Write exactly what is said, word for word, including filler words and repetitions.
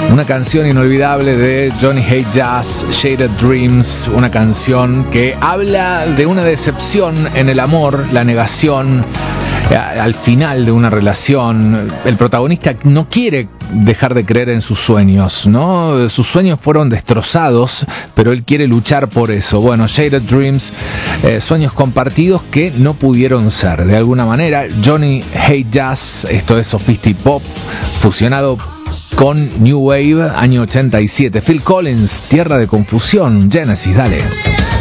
Una canción inolvidable de Johnny Hate Jazz, Shaded Dreams, una canción que habla de una decepción en el amor, la negación al final de una relación. El protagonista no quiere dejar de creer en sus sueños, ¿no? Sus sueños fueron destrozados, pero él quiere luchar por eso. Bueno, Shaded Dreams, eh, sueños compartidos que no pudieron ser. De alguna manera, Johnny Hate Jazz, esto es Sophisti-Pop, fusionado con New Wave, año ochenta y siete. Phil Collins, Tierra de Confusión, Genesis, dale.